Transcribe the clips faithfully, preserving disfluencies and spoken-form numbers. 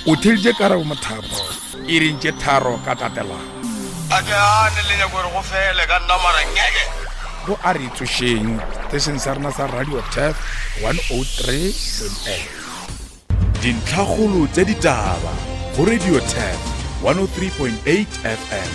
o theleditše Karabo Mothapo e reng tše tharo ka tatelano a ke ane le nyako gore go fele ka nna mara ngeke go a re itsošeng station sa rena sa Radio Tef one oh three point eight. Dintlhakgolo tse ditaba go Radio Tef one oh three point eight F M.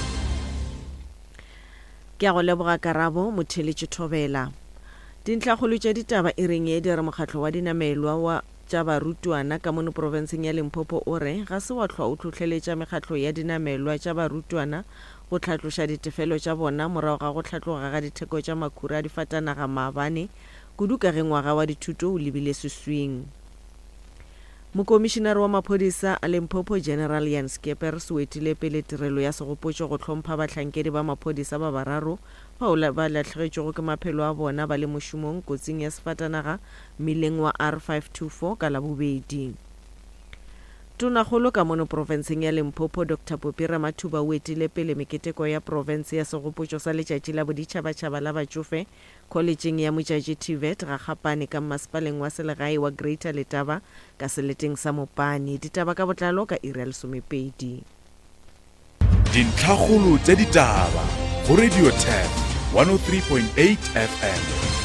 Ke a go leboga Karabo Motheletše Thobela. Dintlhakgolo tše ditaba e reng e dira mokgatlo wa dinamelwa wa tša barutwana ka mono provinseng ya Limpopo o re ga se wa hlwa o tlhohleletša mekgatlo ya dinamelwa tša barutwana go tlhatloša ditefelo tša bona morago ga go tlhatloga ga ditheko tša makhura a difatanaga maabane kudu ka ge ngwaga wa dithuto o lebile seswing. Mokomišinare wa maphodisa a Limpopo General Jan Skeepers o etile pele tirelo ya segopotšo go hlompha bahlankedi ba maphodisa ba bararo bao ba latlhegetšego ke maphelo a bona ba le mošomong kotsing ya sefatanaga mmileng wa R five two four ka labobedi. Tonakgolo ka mono profenseng ya Limpopo Doctor Popira Mathuba o etile pele meketeko ya province ya segopotšo sa letšatši la boditšhabatšhaba la batšofe collegeng ya Motšatši T V E T ga Gapane ka masepaleng wa selegae wa Greater Letaba ka seleteng sa Mopane. Ditaba ka botlalo ka iri ya lesomepedi. Dintlhakgolo tse ditaba go Radio Tef one oh three point eight F M.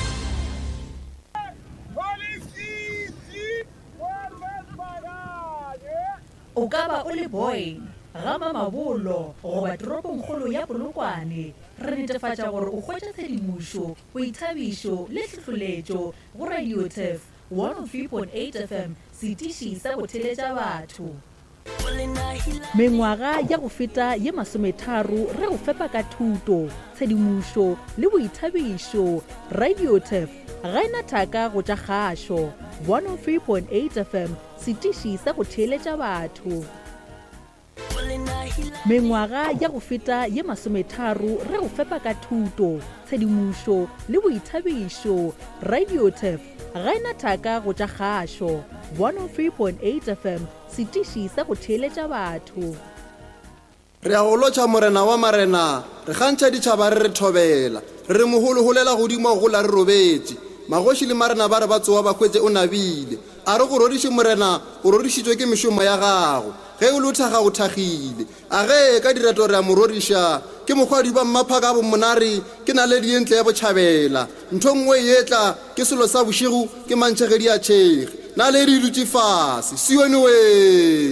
O ka ba o le boy gama mabolo goba toropong kgolo ya Polokwane re netefatša gore o hwetša tshedimošo boithabišo le tlhohloletšo go Radio Tef one oh three point eight F M setiši sa go theletša batho. Mengwaga ya go feta ye masometharo re go fepa ka thuto tshedimošo le boithabišo. Radio Tef ga ena thaka go tša kgašo one oh three point eight F M setiši sa go theletša batho. Mengwaga ya go feta ye masometharo re go fepa ka thuto tshedimošo le boithabišo. Radio Tef ga ena thaka go tša kgašo one oh three point eight F M setiši sa go theletša batho. Re a go lotša morena wa marena re kgantšha ditšhaba re re thobela re re moholoholela godimo go la re robetše magoši le marena ba re ba tsoa ba hwetše o nabile a re go roriše morena o rorišitšwe ke mešomo ya gago ge o le o thaga o thagile a ge ka direto re a mo roriša ke mokgwadi ba mmapha ka bomonare ke na le dientle ya botšhabela ntho nngwe e etla ke selo sa bošego ke mantšhegedi a tšhege na le di dutše fase sione we.